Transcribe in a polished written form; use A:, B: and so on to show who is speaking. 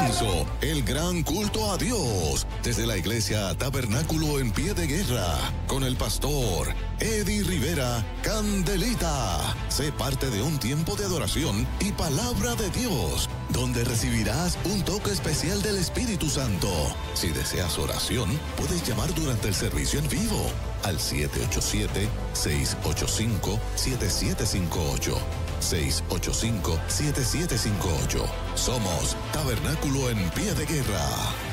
A: comienzo el gran culto a Dios desde la iglesia Tabernáculo en Pie de Guerra con el pastor Eddie Rivera Candelita. Sé parte de un tiempo de adoración y palabra de Dios, donde recibirás un toque especial del Espíritu Santo. Si deseas oración, puedes llamar durante el servicio en vivo al 787-685-7758. 685-7758. Somos Tabernáculo en Pie de Guerra.